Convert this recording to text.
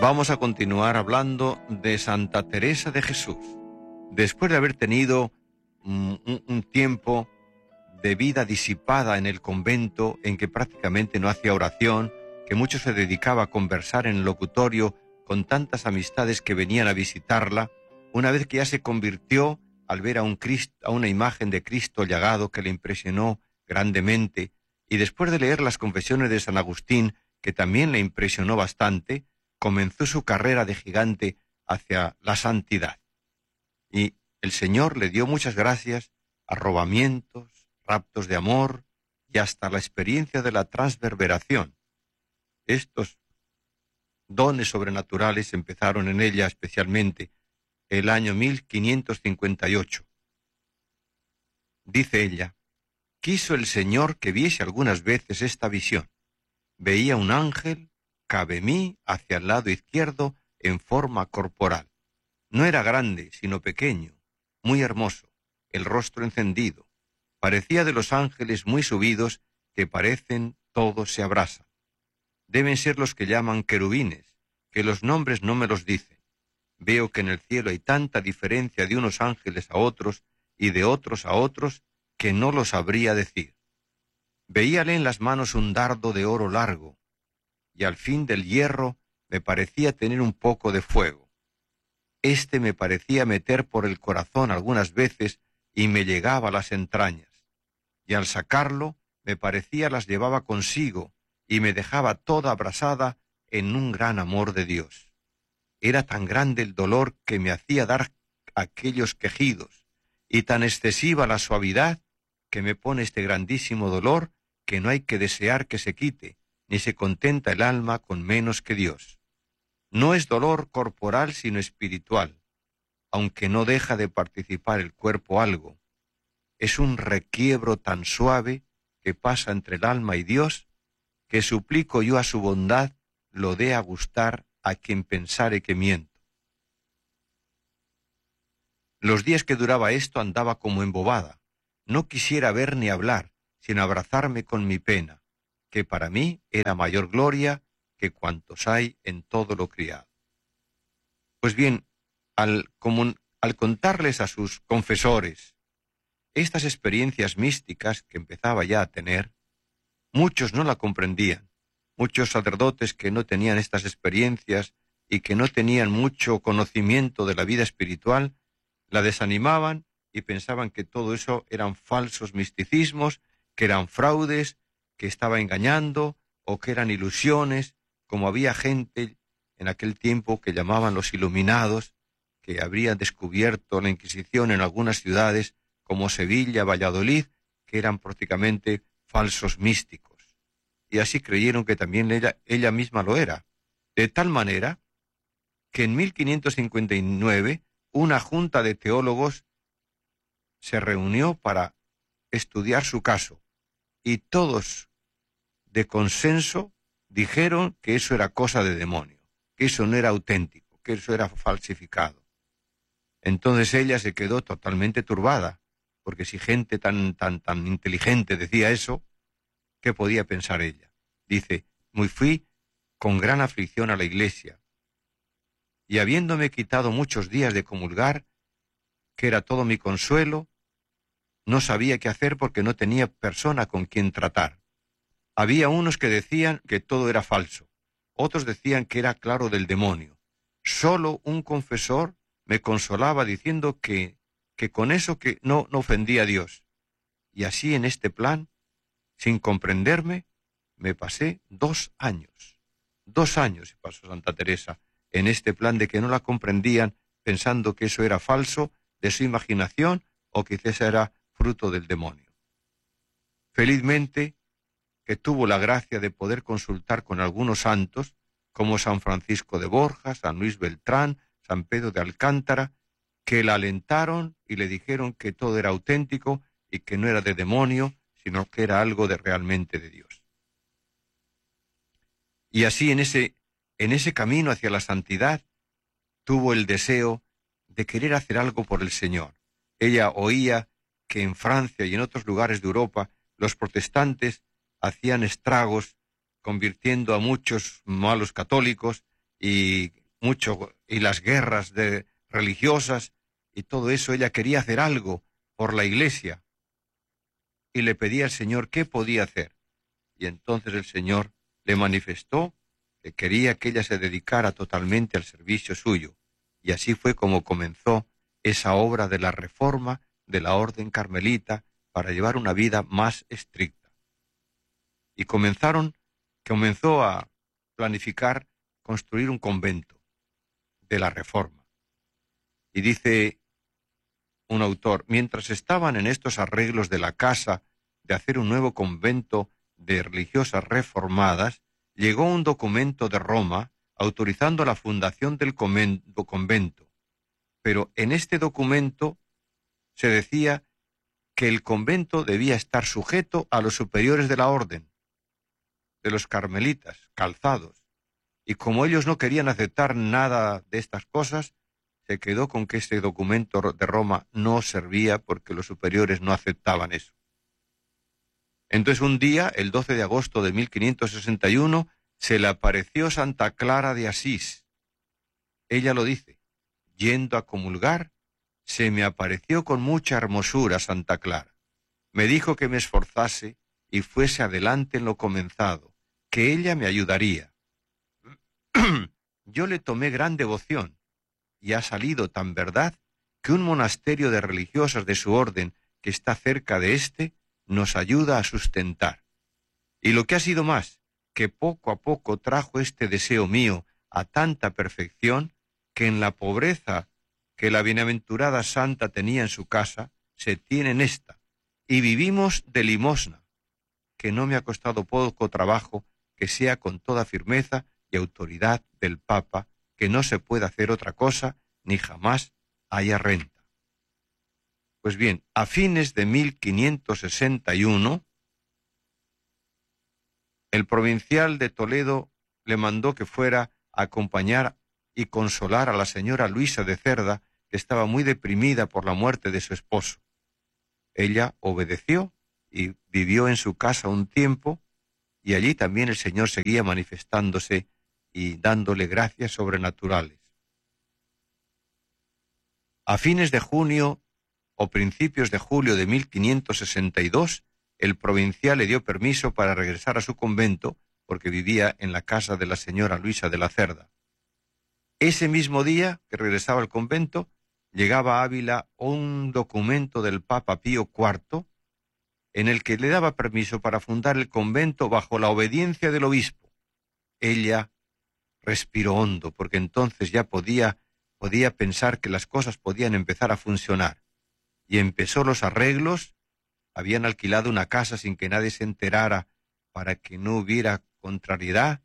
Vamos a continuar hablando de Santa Teresa de Jesús. Después de haber tenido un tiempo de vida disipada en el convento, en que prácticamente no hacía oración, que mucho se dedicaba a conversar en el locutorio con tantas amistades que venían a visitarla, una vez que ya se convirtió al ver a una imagen de Cristo llagado que le impresionó grandemente, y después de leer las confesiones de San Agustín, que también le impresionó bastante, comenzó su carrera de gigante hacia la santidad. Y el Señor le dio muchas gracias, arrobamientos, raptos de amor y hasta la experiencia de la transverberación. Estos dones sobrenaturales empezaron en ella especialmente el año 1558. Dice ella: quiso el Señor que viese algunas veces esta visión. Veía un ángel, cabe mí, hacia el lado izquierdo, en forma corporal. No era grande, sino pequeño, muy hermoso, el rostro encendido. Parecía de los ángeles muy subidos, que parecen todos se abrasan. Deben ser los que llaman querubines, que los nombres no me los dicen. Veo que en el cielo hay tanta diferencia de unos ángeles a otros y de otros a otros, que no lo sabría decir. Veíale en las manos un dardo de oro largo, y al fin del hierro me parecía tener un poco de fuego. Este me parecía meter por el corazón algunas veces y me llegaba a las entrañas, y al sacarlo me parecía las llevaba consigo y me dejaba toda abrasada en un gran amor de Dios. Era tan grande el dolor que me hacía dar aquellos quejidos, y tan excesiva la suavidad que me pone este grandísimo dolor, que no hay que desear que se quite, ni se contenta el alma con menos que Dios. No es dolor corporal sino espiritual, aunque no deja de participar el cuerpo algo. Es un requiebro tan suave que pasa entre el alma y Dios, que suplico yo a su bondad lo dé a gustar a quien pensare que miento. Los días que duraba esto andaba como embobada. No quisiera ver ni hablar, sino abrazarme con mi pena, que para mí era mayor gloria que cuantos hay en todo lo criado. Pues bien, al contarles a sus confesores estas experiencias místicas que empezaba ya a tener, muchos no la comprendían. Muchos sacerdotes que no tenían estas experiencias y que no tenían mucho conocimiento de la vida espiritual, la desanimaban y pensaban que todo eso eran falsos misticismos, que eran fraudes, que estaba engañando o que eran ilusiones, como había gente en aquel tiempo que llamaban los iluminados, que habrían descubierto la Inquisición en algunas ciudades como Sevilla, Valladolid, que eran prácticamente falsos místicos. Y así creyeron que también ella misma lo era. De tal manera que en 1559 una junta de teólogos se reunió para estudiar su caso, y todos de consenso dijeron que eso era cosa de demonio, que eso no era auténtico, que eso era falsificado. Entonces ella se quedó totalmente turbada, porque si gente tan inteligente decía eso, ¿qué podía pensar ella? Dice: fui con gran aflicción a la iglesia, y habiéndome quitado muchos días de comulgar, que era todo mi consuelo, no sabía qué hacer porque no tenía persona con quien tratar. Había unos que decían que todo era falso, otros decían que era claro del demonio. Solo un confesor me consolaba diciendo que con eso que no ofendía a Dios. Y así en este plan, sin comprenderme, me pasé 2 años. 2 años se pasó Santa Teresa en este plan de que no la comprendían, pensando que eso era falso, de su imaginación, o quizás era fruto del demonio. Felizmente, que tuvo la gracia de poder consultar con algunos santos, como San Francisco de Borja, San Luis Beltrán, San Pedro de Alcántara, que la alentaron y le dijeron que todo era auténtico y que no era de demonio, sino que era algo realmente de Dios. Y así en ese camino hacia la santidad tuvo el deseo de querer hacer algo por el Señor. Ella oía que en Francia y en otros lugares de Europa los protestantes hacían estragos, convirtiendo a muchos malos católicos, y las guerras religiosas y todo eso. Ella quería hacer algo por la Iglesia y le pedía al Señor qué podía hacer. Y entonces el Señor le manifestó que quería que ella se dedicara totalmente al servicio suyo. Y así fue como comenzó esa obra de la reforma de la orden carmelita para llevar una vida más estricta. Y comenzó a planificar construir un convento de la reforma. Y dice un autor, mientras estaban en estos arreglos de la casa de hacer un nuevo convento de religiosas reformadas, llegó un documento de Roma autorizando la fundación del convento. Pero en este documento se decía que el convento debía estar sujeto a los superiores de la orden, de los carmelitas, calzados. Y como ellos no querían aceptar nada de estas cosas, se quedó con que este documento de Roma no servía porque los superiores no aceptaban eso. Entonces un día, el 12 de agosto de 1561, se le apareció Santa Clara de Asís. Ella lo dice, yendo a comulgar, se me apareció con mucha hermosura Santa Clara. Me dijo que me esforzase y fuese adelante en lo comenzado, que ella me ayudaría. Yo le tomé gran devoción, y ha salido tan verdad que un monasterio de religiosas de su orden que está cerca de éste nos ayuda a sustentar. Y lo que ha sido más, que poco a poco trajo este deseo mío a tanta perfección que en la pobreza que la bienaventurada santa tenía en su casa, se tiene en esta, y vivimos de limosna, que no me ha costado poco trabajo que sea con toda firmeza y autoridad del Papa, que no se puede hacer otra cosa, ni jamás haya renta. Pues bien, a fines de 1561, el provincial de Toledo le mandó que fuera a acompañar y consolar a la señora Luisa de Cerda, que estaba muy deprimida por la muerte de su esposo. Ella obedeció y vivió en su casa un tiempo, y allí también el Señor seguía manifestándose y dándole gracias sobrenaturales. A fines de junio o principios de julio de 1562, el provincial le dio permiso para regresar a su convento, porque vivía en la casa de la señora Luisa de la Cerda. Ese mismo día que regresaba al convento, llegaba a Ávila un documento del Papa Pío IV, en el que le daba permiso para fundar el convento bajo la obediencia del obispo. Ella respiró hondo, porque entonces ya podía pensar que las cosas podían empezar a funcionar. Y empezó los arreglos. Habían alquilado una casa sin que nadie se enterara para que no hubiera contrariedad,